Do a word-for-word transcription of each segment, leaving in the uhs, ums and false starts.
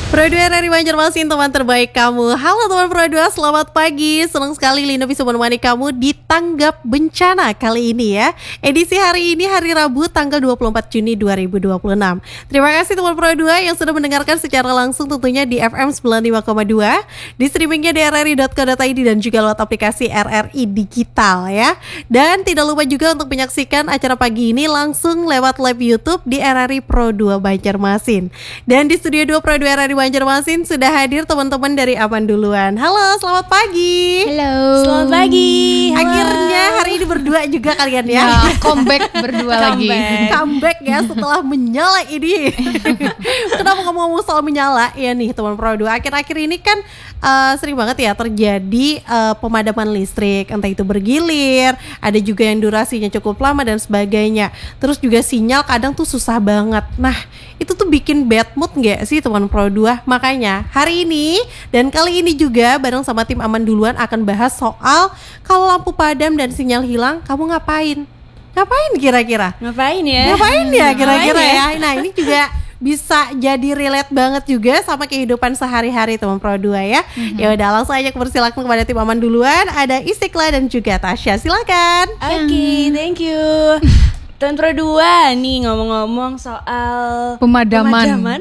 Pro dua R R I Banjarmasin, teman terbaik kamu. Halo teman Pro dua, selamat pagi. Senang sekali Lina bisa menemani kamu di Tanggap Bencana kali ini ya. Edisi hari ini hari Rabu tanggal dua puluh empat Juni dua ribu dua puluh enam. Terima kasih teman Pro dua yang sudah mendengarkan secara langsung tentunya di F M sembilan puluh lima koma dua, di streamingnya di r r i dot co dot i d dan juga lewat aplikasi R R I Digital ya. Dan tidak lupa juga untuk menyaksikan acara pagi ini langsung lewat live YouTube di R R I Pro dua Banjarmasin. Dan di studio dua Pro dua R R I Banjarmasin sudah hadir teman-teman dari Aman Duluan. Halo, selamat pagi. Halo. Selamat pagi. Halo. Akhirnya hari ini berdua juga kalian ya. Ya, comeback berdua lagi. Comeback ya setelah menyala ini. Kenapa ngomong-ngomong soal menyala ya nih teman Pro dua. Akhir-akhir ini kan uh, sering banget ya terjadi uh, pemadaman listrik, entah itu bergilir, ada juga yang durasinya cukup lama dan sebagainya. Terus juga sinyal kadang tuh susah banget. Nah, itu tuh bikin bad mood gak sih teman Pro dua? Makanya hari ini dan kali ini juga bareng sama tim Aman Duluan akan bahas soal kalau lampu padam dan sinyal hilang kamu ngapain? Ngapain kira-kira? Ngapain ya? Ngapain ya kira-kira Ngapain ya? Nah ini juga bisa jadi relate banget juga sama kehidupan sehari-hari teman Pro dua ya. Mm-hmm. Ya udah langsung aja persilakan kepada tim Aman Duluan. Ada Istiqlal dan juga Tasya, silakan. Oke, okay, thank you. Teman Pro dua nih ngomong-ngomong soal pemadaman, pemadaman.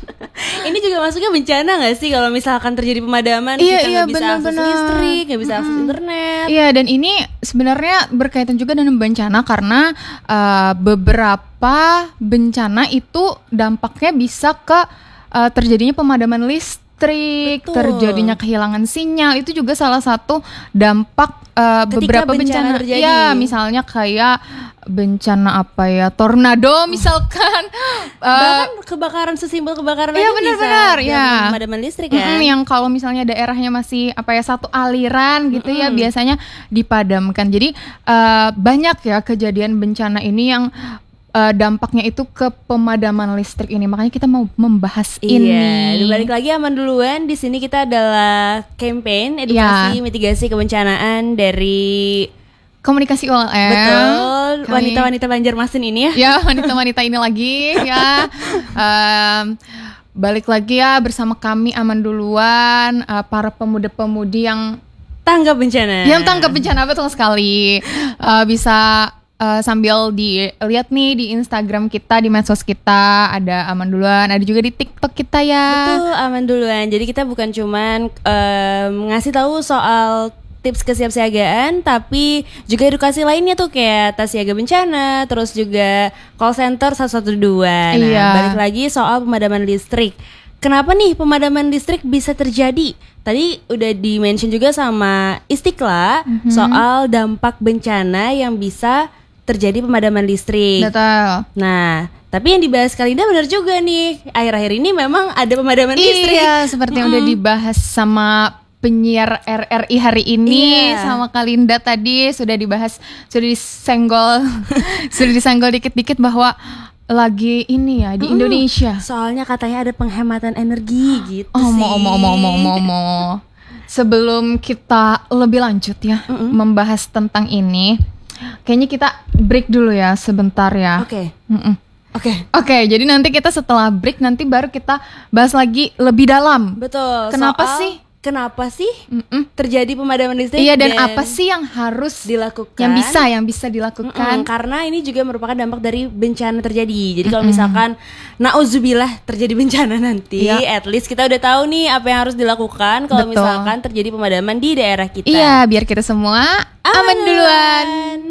Ini juga masuknya bencana nggak sih kalau misalkan terjadi pemadaman, iya, kita nggak iya, bisa bener, akses bener. listrik, nggak bisa akses Mm-hmm. internet. Iya, dan ini sebenarnya berkaitan juga dengan bencana karena uh, beberapa bencana itu dampaknya bisa ke uh, terjadinya pemadaman listrik, Betul. terjadinya kehilangan sinyal. Itu juga salah satu dampak uh, beberapa bencana bencana. terjadi. Ya, misalnya kayak bencana apa ya, tornado misalkan. Bahkan kebakaran, sesimpel kebakaran Iya, aja benar-benar, bisa ya. pemadaman listrik kan. Mm-mm, yang kalau misalnya daerahnya masih apa ya satu aliran gitu ya Mm-mm. biasanya dipadamkan. Jadi uh, banyak ya kejadian bencana ini yang uh, dampaknya itu ke pemadaman listrik ini. Makanya kita mau membahas ini. Iya, dan balik lagi Aman Duluan. Di sini kita adalah campaign edukasi Ya. mitigasi kebencanaan dari Komunikasi U L M. betul Kami- wanita-wanita Banjarmasin ini ya. Ya, wanita-wanita ini lagi ya. Um, balik lagi ya bersama kami Aman Duluan, uh, para pemuda-pemudi yang Tanggap bencana. Yang tanggap bencana, betul sekali. Uh, bisa uh, sambil dilihat nih di Instagram kita, di medsos kita ada Aman Duluan, ada juga di TikTok kita ya. Betul, Aman Duluan. Jadi kita bukan cuman um, ngasih tahu soal tips kesiapsiagaan, tapi juga edukasi lainnya tuh kayak tas siaga bencana, terus juga call center satu satu dua. Nah, Iya. balik lagi soal pemadaman listrik. Kenapa nih pemadaman listrik bisa terjadi? Tadi udah di-mention juga sama Istiqlal Mhm. soal dampak bencana yang bisa terjadi pemadaman listrik. Betul. Nah, tapi yang dibahas kali ini benar juga nih. Akhir-akhir ini memang ada pemadaman listrik. Iya, seperti yang udah dibahas sama penyiar R R I hari ini, Iya. sama Kalinda tadi sudah dibahas, sudah disenggol, sudah disenggol dikit-dikit bahwa lagi ini ya di Mm-mm. Indonesia. Soalnya katanya ada penghematan energi gitu Oh, sih. mau, mau, mau, mau, mau, mau. Sebelum kita lebih lanjut ya Mm-mm. membahas tentang ini, kayaknya kita break dulu ya sebentar ya. Oke. Mm-mm. Oke. Oke, jadi nanti kita setelah break nanti baru kita bahas lagi lebih dalam. Betul. Kenapa soal sih? Kenapa sih Mm-mm. terjadi pemadaman listrik? Iya, dan apa sih yang harus dilakukan? yang bisa yang bisa dilakukan? Mm-mm, karena ini juga merupakan dampak dari bencana terjadi. Jadi kalau Mm-mm. misalkan nauzubillah terjadi bencana nanti, Iya. at least kita udah tahu nih apa yang harus dilakukan kalau Betul. misalkan terjadi pemadaman di daerah kita. Iya, biar kita semua aman duluan.